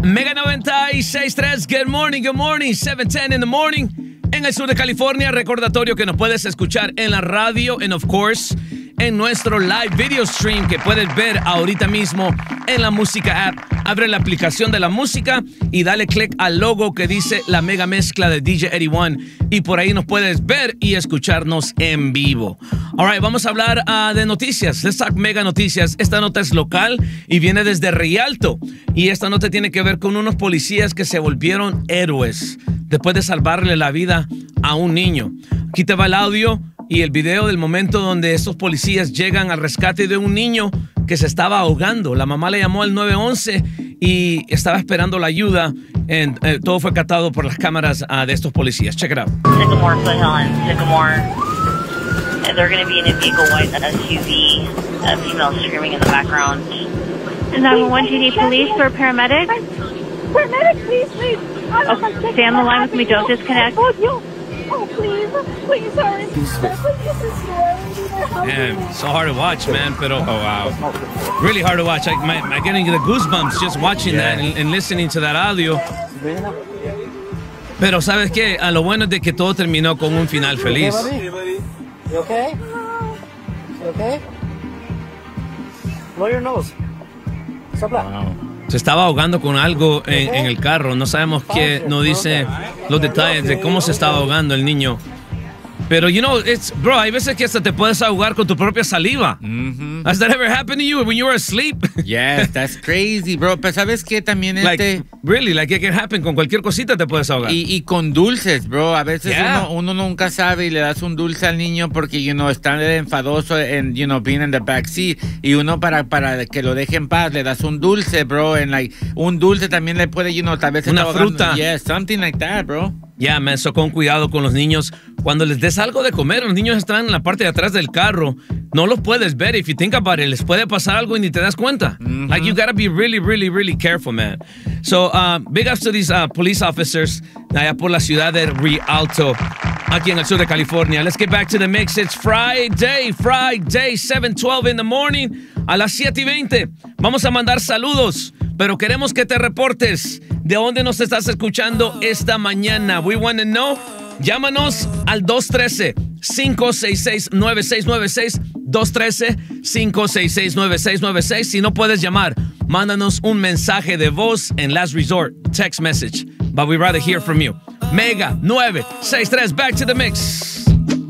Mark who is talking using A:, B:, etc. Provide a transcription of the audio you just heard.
A: Mega 96.3, good morning, 7:10 in the morning. En el sur de California, recordatorio que nos puedes escuchar en la radio, and of course, en nuestro live video stream que puedes ver ahorita mismo en la Música app. Abre la aplicación de la música y dale click al logo que dice la mega mezcla de DJ 81 y por ahí nos puedes ver y escucharnos en vivo. Alright, vamos a hablar de noticias. Let's talk mega noticias. Esta nota es local y viene desde Rialto y esta nota tiene que ver con unos policías que se volvieron héroes después de salvarle la vida a un niño. Aquí te va el audio y el video del momento donde estos policías llegan al rescate de un niño que se estaba ahogando. La mamá le llamó al 911 y estaba esperando la ayuda. Todo fue captado por las cámaras de estos policías. Check it out.
B: Sycamore, Foothill, Sycamore. They're going to be in a vehicle white SUV. A female screaming in the background.
C: 911, do you need police or paramedic?
D: Paramedic, please.
C: Okay, stay on the line with me. Don't disconnect.
D: Oh, please, hurry.
A: Man, so hard to watch, man. Pero, oh, wow. Really hard to watch. I'm getting the goosebumps just watching that and listening to that audio. Pero, ¿sabes qué? A lo bueno es de que todo terminó con un final feliz.
E: You okay? You okay? Blow your nose. Sopla.
A: Wow. Se estaba ahogando con algo en el carro. No sabemos qué, no dice los detalles de cómo se estaba ahogando el niño. Pero, you know, bro, hay veces que hasta te puedes ahogar con tu propia saliva.
F: Mm-hmm.
A: Has that ever happened to you when you were asleep?
F: Yes, that's crazy, bro. Pero ¿sabes qué? También
A: Really, like it can happen. Con cualquier cosita te puedes ahogar.
F: Y con dulces, bro. A veces uno nunca sabe y le das un dulce al niño porque, está enfadoso en, being in the backseat. Y uno para que lo deje en paz, le das un dulce, bro. And un dulce también le puede, tal vez...
A: Una fruta.
F: Yeah, something like that, bro.
A: Yeah, man, so con cuidado con los niños. Cuando les des algo de comer, los niños están en la parte de atrás del carro. No los puedes ver. If you think about it, les puede pasar algo y ni te das cuenta. Mm-hmm. Like, you gotta be really, really, really careful, man. So, big ups to these police officers allá por la ciudad de Rialto, aquí en el sur de California. Let's get back to the mix. It's Friday, 7:12 in the morning. A las 7:20 vamos a mandar saludos, pero queremos que te reportes de dónde nos estás escuchando esta mañana. We want to know. Llámanos al 213-566-9696. 213-566-9696. Si no puedes llamar, mándanos un mensaje de voz en Last Resort, text message. But we'd rather hear from you. Mega 963, back to the mix.